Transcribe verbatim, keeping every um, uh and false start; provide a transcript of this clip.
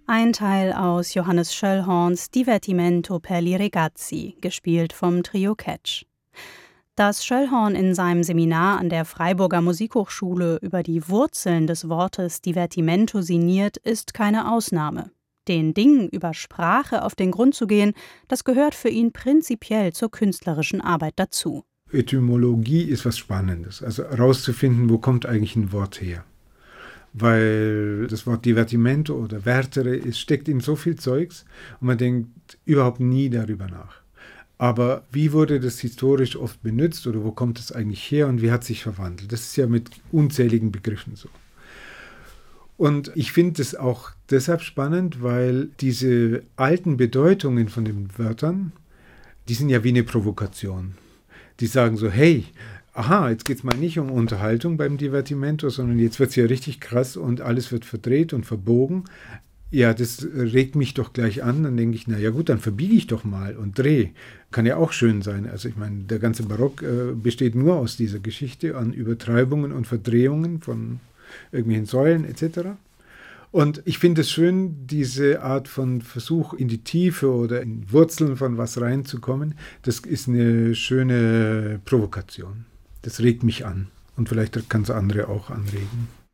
Ein Teil aus Johannes Schöllhorns Divertimento per gli ragazzi, gespielt vom Trio Catch. Dass Schöllhorn in seinem Seminar an der Freiburger Musikhochschule über die Wurzeln des Wortes Divertimento sinniert, ist keine Ausnahme. Den Dingen über Sprache auf den Grund zu gehen, das gehört für ihn prinzipiell zur künstlerischen Arbeit dazu. Etymologie ist was Spannendes, also herauszufinden, wo kommt eigentlich ein Wort her. Weil das Wort Divertimento oder Vertere, es steckt in so viel Zeugs und man denkt überhaupt nie darüber nach. Aber wie wurde das historisch oft benutzt oder wo kommt es eigentlich her und wie hat es sich verwandelt? Das ist ja mit unzähligen Begriffen so. Und ich finde es auch deshalb spannend, weil diese alten Bedeutungen von den Wörtern, die sind ja wie eine Provokation. Die sagen so, hey, aha, jetzt geht es mal nicht um Unterhaltung beim Divertimento, sondern jetzt wird es ja richtig krass und alles wird verdreht und verbogen. Ja, das regt mich doch gleich an. Dann denke ich, na ja gut, dann verbiege ich doch mal und drehe. Kann ja auch schön sein. Also ich meine, der ganze Barock äh, besteht nur aus dieser Geschichte an Übertreibungen und Verdrehungen von irgendwelchen Säulen et cetera. Und ich finde es schön, diese Art von Versuch in die Tiefe oder in Wurzeln von was reinzukommen. Das ist eine schöne Provokation. Das regt mich an und vielleicht kann es andere auch anregen.